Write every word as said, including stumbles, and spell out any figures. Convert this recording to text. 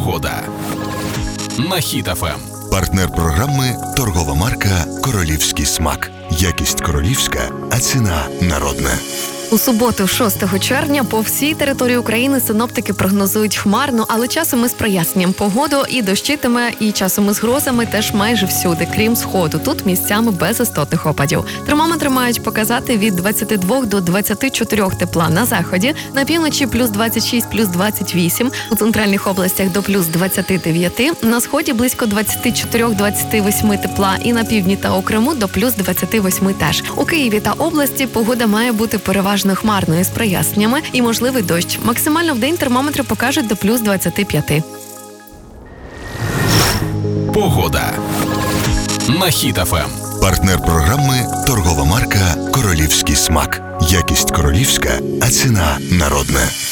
Погода на Хіт еф ем. Партнер програми – торгова марка «Королівський смак». Якість королівська, а ціна народна. У суботу, шостого червня, по всій території України синоптики прогнозують хмарну, але часом із проясненням погоду, і дощитиме, і часом із грозами теж майже всюди, крім сходу. Тут місцями без істотних опадів. Термометри мають показати від двадцяти двох до двадцяти чотирьох тепла на заході, на півночі плюс двадцять шість, плюс двадцять вісім, у центральних областях до плюс двадцяти дев'яти, на сході близько двадцяти чотирьох - двадцяти восьми тепла, і на півдні та у Криму до плюс двадцяти восьми теж. У Києві та області погода має бути переважно хмарною з проясненнями і можливий дощ. Максимально в день термометри покажуть до плюс двадцяти п'яти. Погода на Хіт еф ем. Партнер програми – торгова марка «Королівський смак». Якість королівська, а ціна народна.